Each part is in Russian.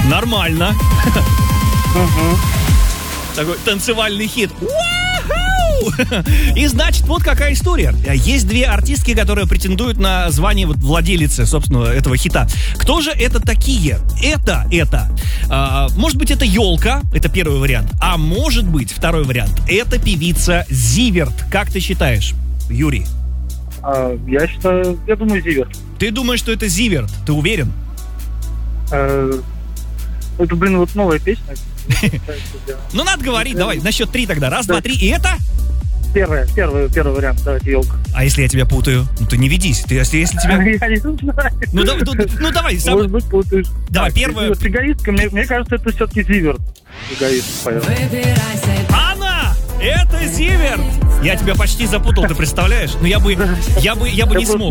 Нормально. Такой танцевальный хит. И значит, вот какая история. Есть две артистки, которые претендуют на звание вот владелицы, собственно, этого хита. Кто же это такие? Может быть, это Ёлка, это первый вариант. А может быть, второй вариант, это певица Зиверт. Как ты считаешь, Юрий? Я думаю, Зиверт. Ты думаешь, что это Зиверт? Ты уверен? Это, вот новая песня. Ну, надо говорить, давай, на счет 3 тогда. Раз, два, три, и это? Первый вариант, давайте, Ёлка. А если я тебя путаю? Ну, ты не ведись. Если тебя... Я не знаю. Ну, давай. Может быть, путаешь. Давай, первое... Эгоистка, мне кажется, это все-таки Зиверт. Эгоист поет. Она! Это Зиверт! Я тебя почти запутал, ты представляешь? Ну, я бы не смог.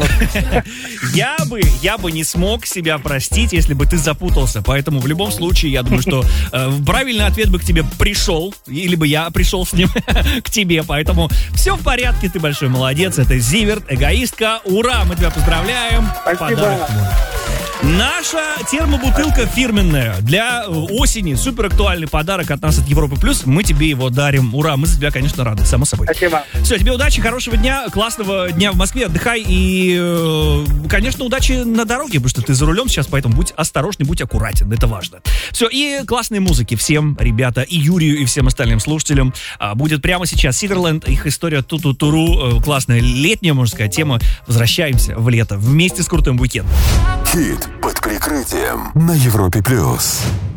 Я бы не смог себя простить, если бы ты запутался. Поэтому в любом случае, я думаю, что правильный ответ бы к тебе пришел, или бы я пришел с ним к тебе. Поэтому все в порядке, ты большой молодец. Это Зиверт, эгоистка. Ура, мы тебя поздравляем. Спасибо. Наша термобутылка фирменная для осени. Супер актуальный подарок от нас, от Европы Плюс. Мы тебе его дарим. Ура, мы за тебя, конечно, рады, само собой. Спасибо. Все, тебе удачи, хорошего дня, классного дня в Москве. Отдыхай и, конечно, удачи на дороге, потому что ты за рулем сейчас, поэтому будь осторожный, будь аккуратен, это важно. Все, и классной музыки всем, ребята, и Юрию, и всем остальным слушателям. Будет прямо сейчас Сидерленд, их история Ту-Ту-Туру, классная летняя, можно сказать, тема. Возвращаемся в лето вместе с крутым уикендом. Хит под прикрытием на Европе Плюс.